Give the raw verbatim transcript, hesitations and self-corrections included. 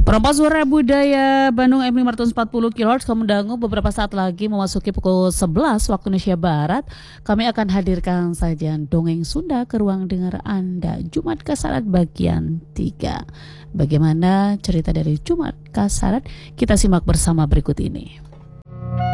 Perompak Suara Budaya Bandung M lima empat puluh kilohertz kamu dangu beberapa saat lagi memasuki pukul sebelas waktu Indonesia Barat. Kami akan hadirkan sajian dongeng Sunda ke ruang dengar Anda Jumat Kasarat bagian tiga. Bagaimana cerita dari Jumat Kasarat? Kita simak bersama berikut ini.